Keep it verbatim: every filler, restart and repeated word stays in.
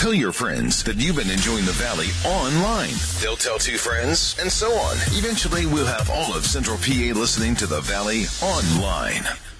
Tell your friends that you've been enjoying the Valley online. They'll tell two friends, and so on. Eventually, we'll have all of Central P A listening to the Valley online.